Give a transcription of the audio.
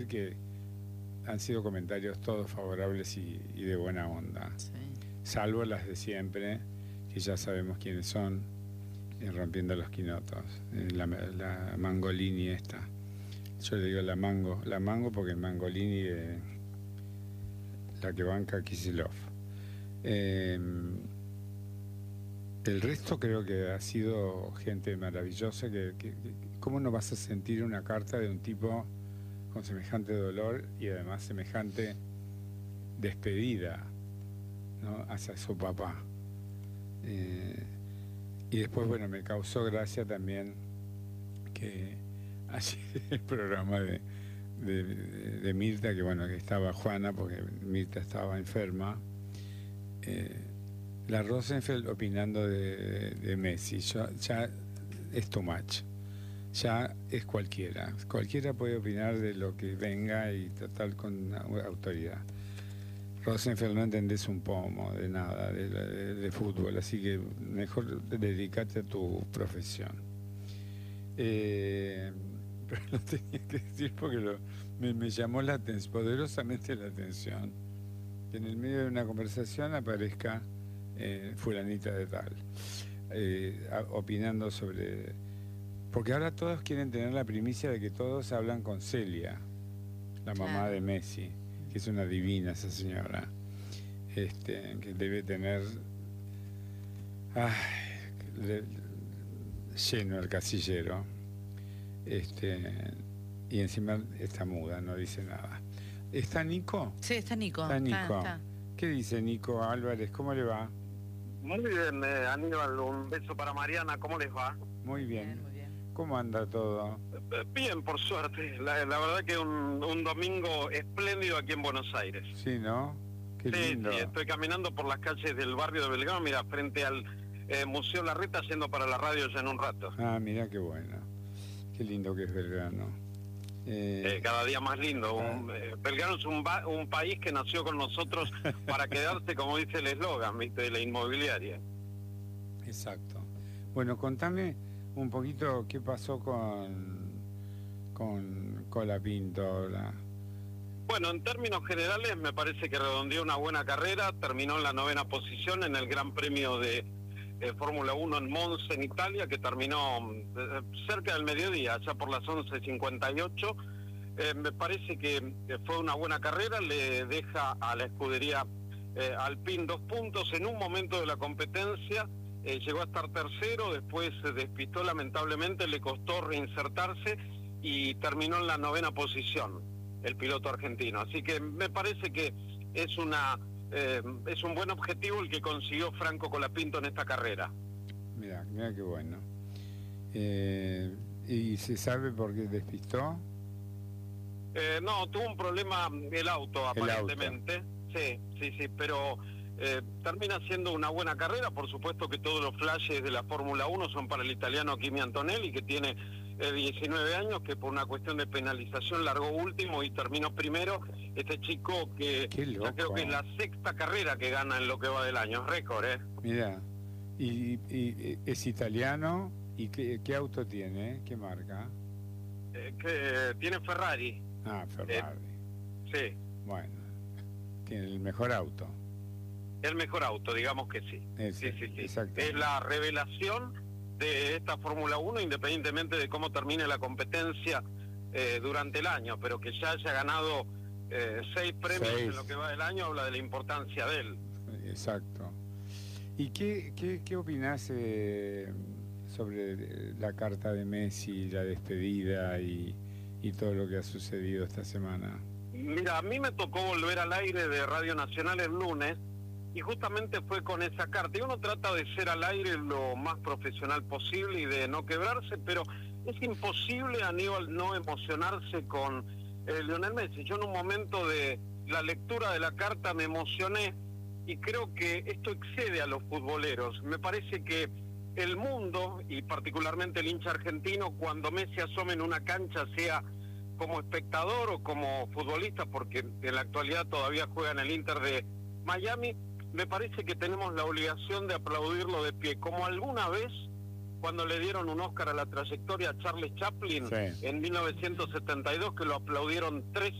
que han sido comentarios todos favorables y de buena onda, Sí. salvo las de siempre, que ya sabemos quiénes son, rompiendo los quinotos, la Mangolini esta. Yo le digo la mango porque Mangolini de la que banca Kicillof. El resto creo que ha sido gente maravillosa, ¿cómo no vas a sentir una carta de un tipo con semejante dolor y además semejante despedida, ¿no?, hacia su papá? Y después, bueno, me causó gracia también que ayer el programa de Mirta, que bueno, que estaba Juana, porque Mirta estaba enferma, la Rosenfeld opinando de Messi, ya es too much, ya es cualquiera puede opinar de lo que venga y total con autoridad. Rosenfeld, no entendés un pomo de nada de fútbol, así que mejor dedícate a tu profesión. Pero lo tenía que decir porque me llamó poderosamente la atención que en el medio de una conversación aparezca fulanita de tal, opinando sobre... Porque ahora todos quieren tener la primicia de que todos hablan con Celia, la mamá de Messi, que es una divina esa señora, que debe tener lleno el casillero, y encima está muda, no dice nada. ¿Está Nico? Sí, está Nico. Está Nico. Está. ¿Qué dice Nico Álvarez? ¿Cómo le va? Muy bien, Aníbal, un beso para Mariana, ¿cómo les va? Muy bien. Muy bien. ¿Cómo anda todo? Bien, por suerte. La verdad que un domingo espléndido aquí en Buenos Aires. Sí, ¿no? Qué lindo. Sí, estoy caminando por las calles del barrio de Belgrano, mira, frente al Museo Larreta, yendo para la radio ya en un rato. Ah, mira qué bueno. Qué lindo que es Belgrano. Cada día más lindo. Belgrano es un país que nació con nosotros para quedarse, como dice el eslogan, ¿viste?, de la inmobiliaria. Exacto. Bueno, contame un poquito qué pasó con Colapinto. Bueno, en términos generales me parece que redondeó una buena carrera, terminó en la 9ª posición en el Gran Premio de Fórmula 1 en Monza, en Italia, que terminó cerca del mediodía, ya por las 11:58. Me parece que fue una buena carrera, le deja a la escudería Alpine 2 puntos en un momento de la competencia. Llegó a estar tercero, después se despistó lamentablemente, le costó reinsertarse y terminó en la 9ª posición el piloto argentino. Así que me parece que es un buen objetivo el que consiguió Franco Colapinto en esta carrera. Mira qué bueno. ¿Y se sabe por qué despistó? No, tuvo un problema el auto, aparentemente. Sí, pero termina siendo una buena carrera. Por supuesto que todos los flashes de la Fórmula 1 son para el italiano Kimi Antonelli, que tiene 19 años, que por una cuestión de penalización largó último y terminó primero. Este chico que ya creo que es la 6ª carrera que gana en lo que va del año, es récord, ¿eh? Mira, y es italiano, ¿y qué auto tiene? ¿Qué marca? Que tiene Ferrari. Ah, Ferrari. Sí. Bueno, tiene el mejor auto. El mejor auto, digamos que sí. Sí. Es la revelación de esta Fórmula 1, independientemente de cómo termine la competencia durante el año, pero que ya haya ganado 6 premios en lo que va del año, habla de la importancia de él. Exacto. ¿Y qué opinás sobre la carta de Messi, la despedida y todo lo que ha sucedido esta semana? Mira, a mí me tocó volver al aire de Radio Nacional el lunes, y justamente fue con esa carta. Y uno trata de ser al aire lo más profesional posible y de no quebrarse, pero es imposible, Aníbal, no emocionarse con Lionel Messi. Yo en un momento de la lectura de la carta me emocioné, y creo que esto excede a los futboleros. Me parece que el mundo, y particularmente el hincha argentino, cuando Messi asome en una cancha, sea como espectador o como futbolista, porque en la actualidad todavía juega en el Inter de Miami, me parece que tenemos la obligación de aplaudirlo de pie, como alguna vez cuando le dieron un Oscar a la trayectoria a Charles Chaplin Sí. en 1972, que lo aplaudieron 3